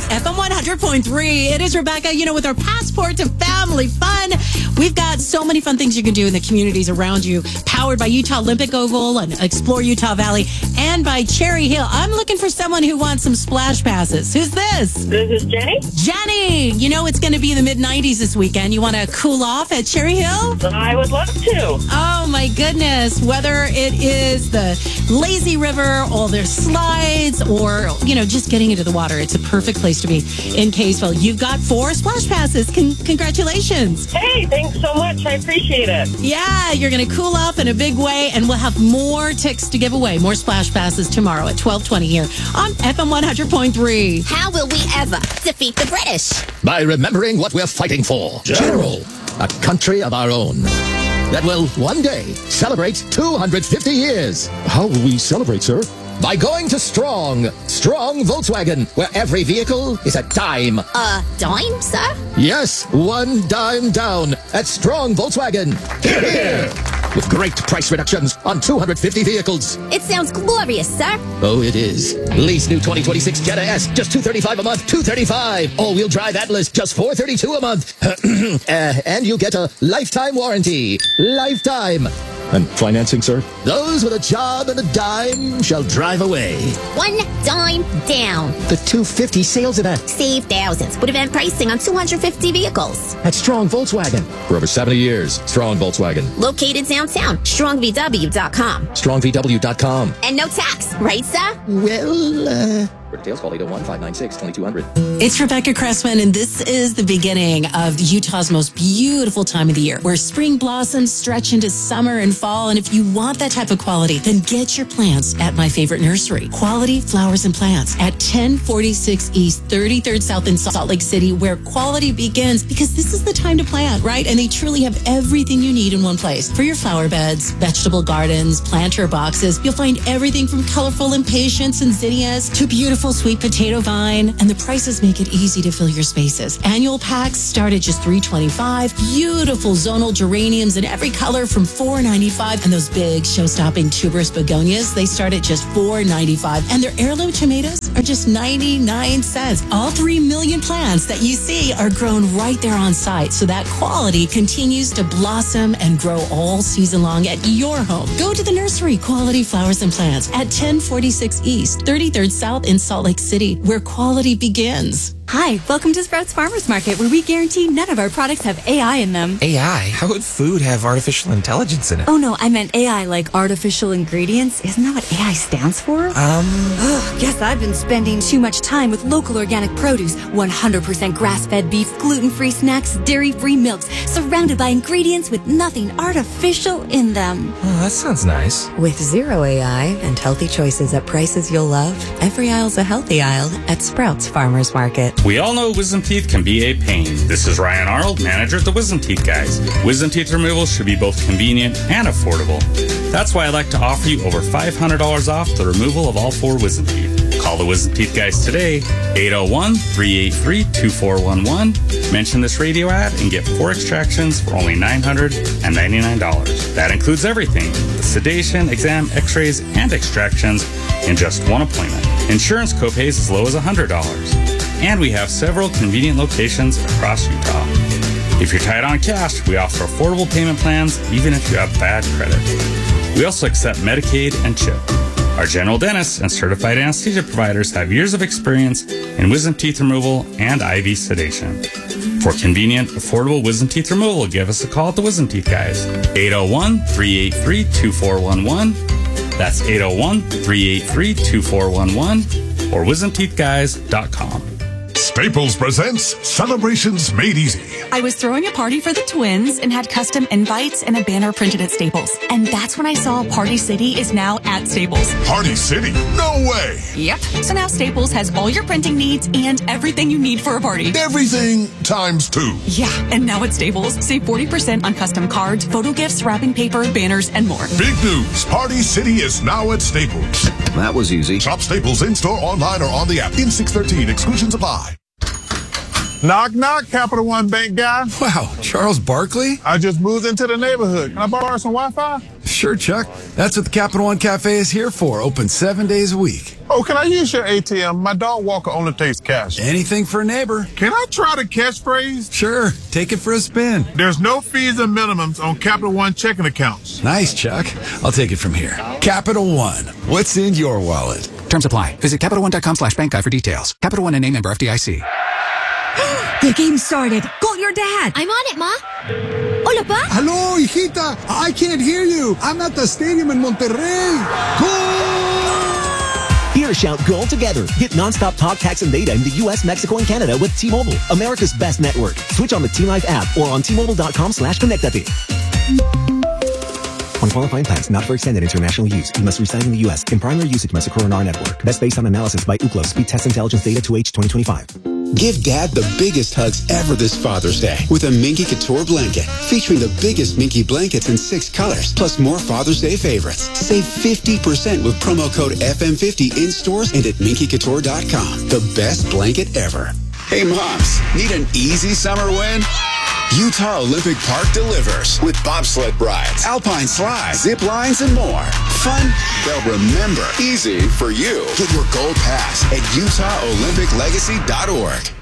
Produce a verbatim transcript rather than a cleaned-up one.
F M one hundred point three. It is Rebecca, you know, with our passport to family fun. We've got so many fun things you can do in the communities around you, powered by Utah Olympic Oval and Explore Utah Valley, and by Cherry Hill. I'm looking for someone who wants some splash passes. Who's this? This is Jenny. Jenny, you know it's going to be the mid nineties this weekend. You want to cool off at Cherry Hill? I would love to. Oh, my goodness. Whether it is the lazy river or their slides or, you know, just getting into the water, it's a perfect place to be in Kaysville. You've got four splash passes. Con- congratulations. Hey, thanks so much. I appreciate it. Yeah, you're going to cool off in a big way, and we'll have more tickets to give away, more splash passes tomorrow at twelve twenty here on F M one hundred point three. How will we ever defeat the British? By remembering what we're fighting for. General, a country of our own that will one day celebrate two hundred fifty years. How will we celebrate, sir? By going to Strong. Strong Volkswagen, where every vehicle is a dime. A dime, sir? Yes, one dime down at Strong Volkswagen. Here, here. With great price reductions on two hundred fifty vehicles. It sounds glorious, sir. Oh, it is. Lease new twenty twenty-six Jetta S, just two hundred thirty-five dollars a month, two hundred thirty-five dollars. All-wheel drive Atlas, just four hundred thirty-two dollars a month. uh, and you get a lifetime warranty. Lifetime. And financing, sir? Those with a job and a dime shall drive away. One dime down. The two hundred fifty sales event. Save thousands with event pricing on two hundred fifty vehicles. At Strong Volkswagen. For over seventy years, Strong Volkswagen. Located downtown, strong v w dot com. strong v w dot com. And no tax, right, sir? Well, uh... For details, call eight oh one, five nine six, two two zero zero. It's Rebecca Cressman, and this is the beginning of Utah's most beautiful time of the year, where spring blossoms stretch into summer and fall. And if you want that type of quality, then get your plants at my favorite nursery, Quality Flowers and Plants, at ten forty-six East, thirty-third South in Salt Lake City, where quality begins, because this is the time to plant, right? And they truly have everything you need in one place. For your flower beds, vegetable gardens, planter boxes, you'll find everything from colorful impatiens and zinnias to beautiful sweet potato vine, and the prices make it easy to fill your spaces. Annual packs start at just three dollars and twenty-five cents. Beautiful zonal geraniums in every color from four dollars and ninety-five cents. And those big show-stopping tuberous begonias, they start at just four dollars and ninety-five cents. And their heirloom tomatoes are just ninety-nine cents. All three million plants that you see are grown right there on site, so that quality continues to blossom and grow all season long at your home. Go to the nursery, Quality Flowers and Plants, at ten forty-six East, thirty-third South in Salt Lake City, where quality begins. Hi, welcome to Sprouts Farmers Market, where we guarantee none of our products have A I in them. A I? How would food have artificial intelligence in it? Oh no, I meant A I like artificial ingredients. Isn't that what A I stands for? Um... Ugh, guess I've been spending too much time with local organic produce, one hundred percent grass-fed beef, gluten-free snacks, dairy-free milks, surrounded by ingredients with nothing artificial in them. Oh, that sounds nice. With zero A I and healthy choices at prices you'll love, every aisle's a healthy aisle at Sprouts Farmers Market. We all know wisdom teeth can be a pain. This is Ryan Arnold, manager at the Wisdom Teeth Guys. Wisdom teeth removal should be both convenient and affordable. That's why I'd like to offer you over five hundred dollars off the removal of all four wisdom teeth. Call the Wisdom Teeth Guys today, eight oh one, three eight three, two four one one. Mention this radio ad and get four extractions for only nine hundred ninety-nine dollars. That includes everything, the sedation, exam, x-rays, and extractions in just one appointment. Insurance copays as low as one hundred dollars. And we have several convenient locations across Utah. If you're tight on cash, we offer affordable payment plans even if you have bad credit. We also accept Medicaid and CHIP. Our general dentists and certified anesthesia providers have years of experience in wisdom teeth removal and I V sedation. For convenient, affordable wisdom teeth removal, give us a call at the Wisdom Teeth Guys. eight oh one, three eight three, two four one one. That's eight oh one, three eight three, two four one one or wisdom teeth guys dot com. Staples presents Celebrations Made Easy. I was throwing a party for the twins and had custom invites and a banner printed at Staples. And that's when I saw Party City is now at Staples. Party City? No way! Yep. So now Staples has all your printing needs and everything you need for a party. Everything times two. Yeah. And now at Staples, save forty percent on custom cards, photo gifts, wrapping paper, banners, and more. Big news. Party City is now at Staples. That was easy. Shop Staples in-store, online, or on the app. In six thirteen. Exclusions apply. Knock, knock, Capital One Bank guy. Wow, Charles Barkley? I just moved into the neighborhood. Can I borrow some Wi-Fi? Sure, Chuck. That's what the Capital One Cafe is here for. Open seven days a week. Oh, can I use your A T M? My dog Walker only takes cash. Anything for a neighbor. Can I try the catchphrase? Sure. Take it for a spin. There's no fees and minimums on Capital One checking accounts. Nice, Chuck. I'll take it from here. Capital One. What's in your wallet? Terms apply. Visit CapitalOne.com slash bank guide for details. Capital One and name member F D I C. The game started. Call your dad. I'm on it, Ma. Hola, Pa. Hello, hijita. I can't hear you. I'm at the stadium in Monterrey. Here, shout goal together. Get nonstop talk, text, and data in the U S, Mexico, and Canada with T-Mobile, America's best network. Switch on the T-Life app or on T-Mobile.com slash connectate. On qualifying plans not for extended international use, you must reside in the U S. In primary usage must occur on our network. Best based on analysis by Ookla. Speed test intelligence data to H twenty twenty-five. Give Dad the biggest hugs ever this Father's Day with a Minky Couture blanket featuring the biggest Minky blankets in six colors, plus more Father's Day favorites. Save fifty percent with promo code F M fifty in stores and at Minky Couture dot com. The best blanket ever. Hey moms, need an easy summer win? Utah Olympic Park delivers with bobsled rides, alpine slides, zip lines, and more. Fun they'll remember. Easy for you. Get your gold pass at Utah Olympic Legacy dot org.